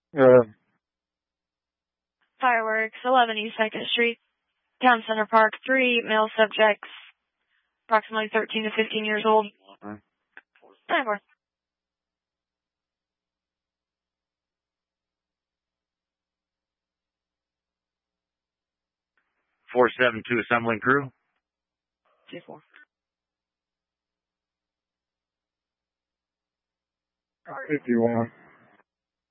Fireworks, 11 East 2nd Street, Town Center Park, 3 male subjects, approximately 13 to 15 years old. 9-4. 472 assembling crew. 2-4. 51.